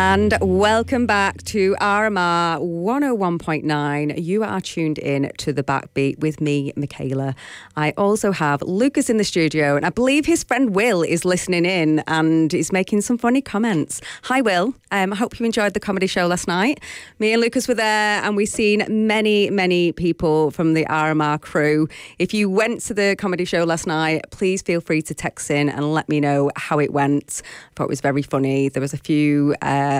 And welcome back to RMR 101.9. You are tuned in to The Backbeat with me, Michaela. I also have Lucas in the studio, and I believe his friend Will is listening in and is making some funny comments. Hi, Will. I hope you enjoyed the comedy show last night. Me and Lucas were there, and we've seen many people from the RMR crew. If you went to the comedy show last night, please feel free to text in and let me know how it went. I thought it was very funny. There was a few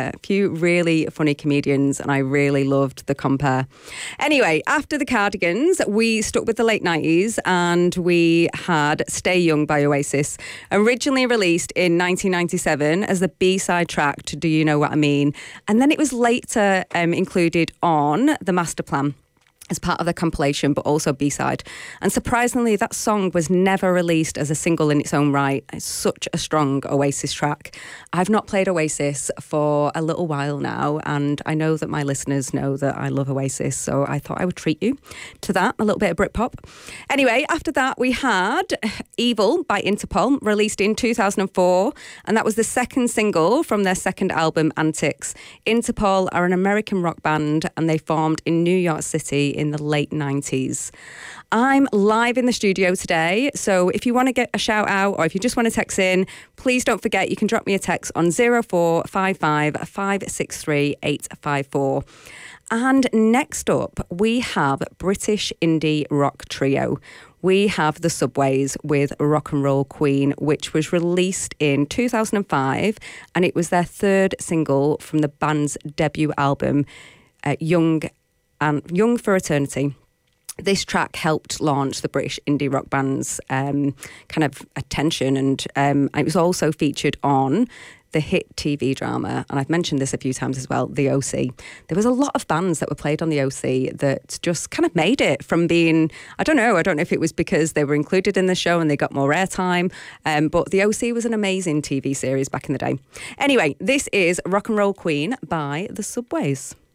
really funny comedians, and I really loved the compare. Anyway, after the Cardigans, we stuck with the late 90s, and we had Stay Young by Oasis, originally released in 1997 as the B-side track to Do You Know What I Mean? And then it was later included on The Master Plan as part of the compilation, but also B-side. And surprisingly, that song was never released as a single in its own right. It's such a strong Oasis track. I've not played Oasis for a little while now, and I know that my listeners know that I love Oasis, so I thought I would treat you to that, a little bit of Britpop. Anyway, after that, we had Evil by Interpol, released in 2004, and that was the second single from their second album, Antics. Interpol are an American rock band, and they formed in New York City in the late 90s. I'm live in the studio today, so if you want to get a shout out or if you just want to text in, please don't forget you can drop me a text on 0455 563 854. And next up, we have British indie rock trio. We have The Subways with Rock and Roll Queen, which was released in 2005, and it was their third single from the band's debut album, Young for Eternity. This track helped launch the British indie rock band's kind of attention, and it was also featured on the hit TV drama, and I've mentioned this a few times as well, The OC. There was a lot of bands that were played on The OC that just kind of made it from being, I don't know if it was because they were included in the show and they got more airtime, but The OC was an amazing TV series back in the day. Anyway, this is Rock and Roll Queen by The Subways.